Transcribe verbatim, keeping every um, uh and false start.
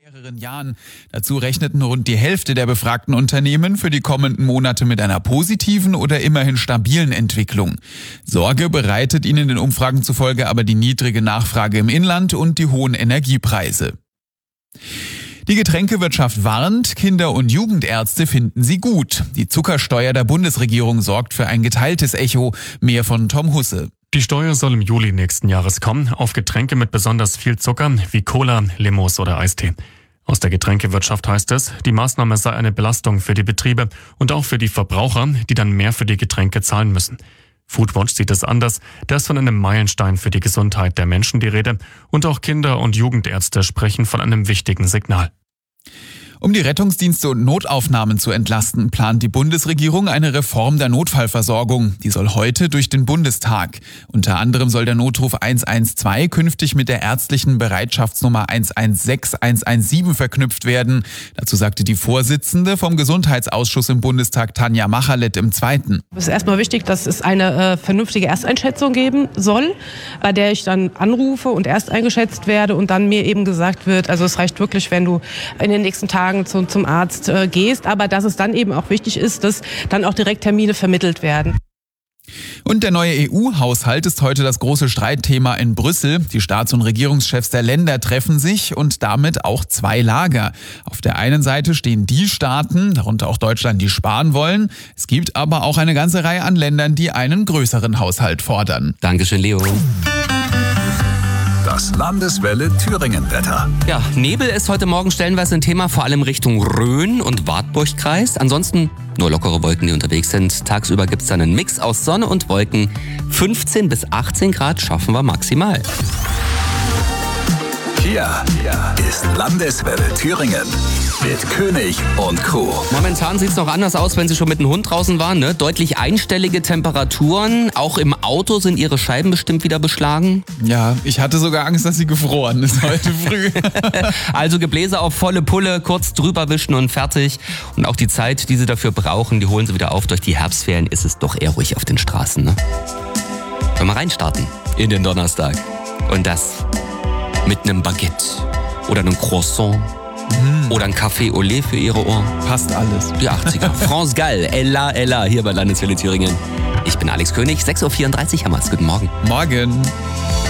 mehreren Jahren. Dazu rechneten rund die Hälfte der befragten Unternehmen für die kommenden Monate mit einer positiven oder immerhin stabilen Entwicklung. Sorge bereitet ihnen den Umfragen zufolge aber die niedrige Nachfrage im Inland und die hohen Energiepreise. Die Getränkewirtschaft warnt, Kinder- und Jugendärzte finden sie gut. Die Zuckersteuer der Bundesregierung sorgt für ein geteiltes Echo. Mehr von Tom Husse. Die Steuer soll im Juli nächsten Jahres kommen, auf Getränke mit besonders viel Zucker wie Cola, Limos oder Eistee. Aus der Getränkewirtschaft heißt es, die Maßnahme sei eine Belastung für die Betriebe und auch für die Verbraucher, die dann mehr für die Getränke zahlen müssen. Foodwatch sieht es anders, da ist von einem Meilenstein für die Gesundheit der Menschen die Rede und auch Kinder- und Jugendärzte sprechen von einem wichtigen Signal. Um die Rettungsdienste und Notaufnahmen zu entlasten, plant die Bundesregierung eine Reform der Notfallversorgung. Die soll heute durch den Bundestag. Unter anderem soll der Notruf eins eins zwei künftig mit der ärztlichen Bereitschaftsnummer eins eins sechs eins eins sieben verknüpft werden. Dazu sagte die Vorsitzende vom Gesundheitsausschuss im Bundestag, Tanja Machalet, im Zweiten. Es ist erstmal wichtig, dass es eine äh, vernünftige Ersteinschätzung geben soll, bei der ich dann anrufe und erst eingeschätzt werde und dann mir eben gesagt wird, also es reicht wirklich, wenn du in den nächsten Tagen Zum, zum Arzt äh, gehst, aber dass es dann eben auch wichtig ist, dass dann auch direkt Termine vermittelt werden. Und der neue E U-Haushalt ist heute das große Streitthema in Brüssel. Die Staats- und Regierungschefs der Länder treffen sich und damit auch zwei Lager. Auf der einen Seite stehen die Staaten, darunter auch Deutschland, die sparen wollen. Es gibt aber auch eine ganze Reihe an Ländern, die einen größeren Haushalt fordern. Dankeschön, Leo. Das Landeswelle Thüringen-Wetter. Ja, Nebel ist heute Morgen stellenweise ein Thema, vor allem Richtung Rhön und Wartburgkreis. Ansonsten nur lockere Wolken, die unterwegs sind. Tagsüber gibt es dann einen Mix aus Sonne und Wolken. fünfzehn bis achtzehn Grad schaffen wir maximal. Hier ist Landeswelle Thüringen mit König und Crew. Momentan sieht es noch anders aus, wenn Sie schon mit dem Hund draußen waren. Ne? Deutlich einstellige Temperaturen. Auch im Auto sind Ihre Scheiben bestimmt wieder beschlagen. Ja, ich hatte sogar Angst, dass sie gefroren ist heute früh. Also Gebläse auf volle Pulle, kurz drüber wischen und fertig. Und auch die Zeit, die Sie dafür brauchen, die holen Sie wieder auf. Durch die Herbstferien ist es doch eher ruhig auf den Straßen. Ne? Wollen wir reinstarten in den Donnerstag. Und das mit einem Baguette oder einem Croissant. Mm. Oder ein Café au lait für Ihre Ohren. Passt alles. Die achtziger. France Gall, Ella, Ella, hier bei Landeswelle Thüringen. Ich bin Alex König, sechs Uhr vierunddreißig haben wir's. Guten Morgen. Morgen.